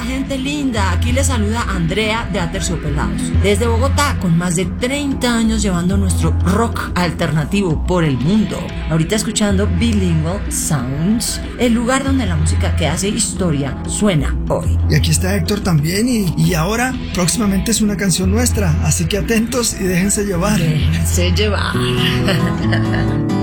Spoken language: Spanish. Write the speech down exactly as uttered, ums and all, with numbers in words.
gente linda, aquí les saluda Andrea de Aterciopelados desde Bogotá, con más de treinta años llevando nuestro rock alternativo por el mundo. Ahorita escuchando Bilingual Sounds, el lugar donde la música que hace historia suena hoy. Y aquí está Héctor también, y, y ahora próximamente es una canción nuestra, así que atentos y déjense llevar. Déjense llevar.